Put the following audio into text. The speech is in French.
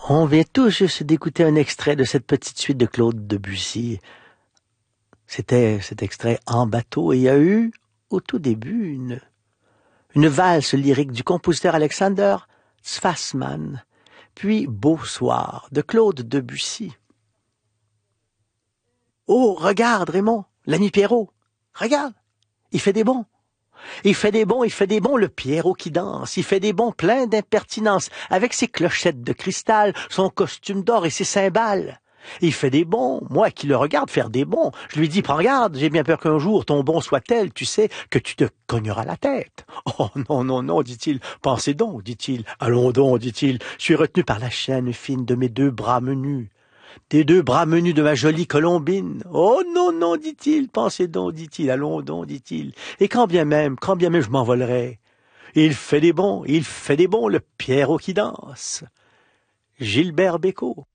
On vient tout juste d'écouter un extrait de cette petite suite de Claude Debussy. C'était cet extrait en bateau et il y a eu, au tout début, une valse lyrique du compositeur Alexander Swassmann, puis Beau soir de Claude Debussy. Oh, regarde Raymond, l'ami Pierrot, regarde, il fait des bons. Il fait des bons, le Pierrot qui danse. Il fait des bons plein d'impertinence, avec ses clochettes de cristal, son costume d'or et ses cymbales. Il fait des bons, moi qui le regarde faire des bons. Je lui dis, prends garde, j'ai bien peur qu'un jour ton bon soit tel, tu sais, que tu te cogneras la tête. Oh non, non, non, dit-il, pensez donc, dit-il, allons donc, dit-il, je suis retenu par la chaîne fine de mes deux bras menus. Des deux bras menus de ma jolie colombine. Oh non, non, dit-il, pensez donc, dit-il, allons donc, dit-il. Et quand bien même je m'envolerai. Il fait des bons, le Pierrot qui danse. Gilbert Bécaud.